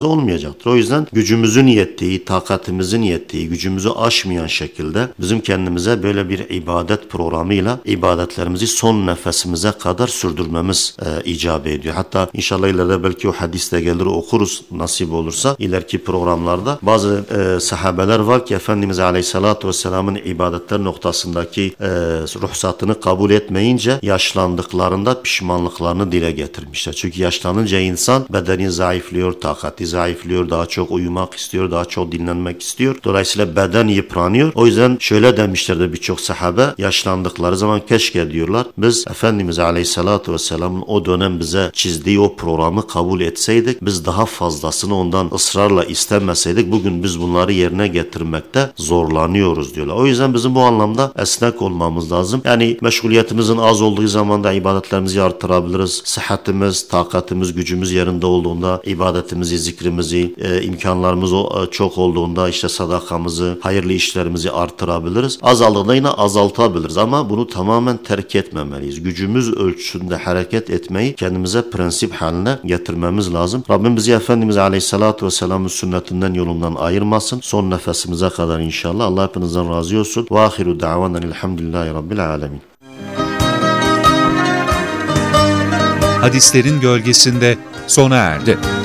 olmayacaktır. O yüzden gücümüzün yettiği, takatimizin yettiği, gücümüzü aşmayan şekilde bizim kendimize böyle bir ibadet programıyla ibadetlerimizi son nefesimize kadar sürdürmemiz icap ediyor. Hatta inşallah ileride belki o hadis de gelir okuruz nasip olursa ileriki programlarda. Bazı sahabeler var ki Efendimiz Aleyhisselatü Vesselam'ın ibadetler noktasındaki ruhsatını kabul etmeyince yaşlandıklarında pişmanlıklarını dile getirmişler. Çünkü yaşlanınca insan bedeni zayıflıyor, takati zayıflıyor, daha çok uyumak istiyor, daha çok dinlenmek istiyor. Dolayısıyla beden yıpranıyor. O yüzden şöyle demişlerdi birçok sahabe, yaşlandıkları zaman keşke diyorlar biz Efendimiz Aleyhisselatü Vesselam'ın o dönem bize çizdiği o programı kabul etseydik, biz daha fazlasını ondan ısrarla istemeseydik, bugün biz bunları yerine getirmekte zorlanıyoruz diyorlar. O yüzden bizim bu anlamda esnek olmamız lazım. Yani meşguliyetimizin az olduğu zaman da ibadetlerimizi artırabiliriz. Sıhhatimiz, takatimiz, gücümüz yerinde olduğunda ibadetimizi, zikrimizi, imkanlarımız çok olduğunda işte sadakamızı, hayırlı işlerimizi artırabiliriz. Azaldığında yine azaltabiliriz ama bunu tamamen terk etmemeliyiz. Gücümüz ölçüsünde hareket etmeyi kendimize prensip haline getirmemiz lazım. Rabbim bizi Efendimiz Aleyhisselatü Vesselam'ın sünnetinden, yolundan ayırmasın. Son nefesimize kadar inşallah. Allah hepinizden razı olsun. Ve ahiru da'vanen elhamdülillahi rabbil alemin. Hadislerin gölgesinde sona erdi.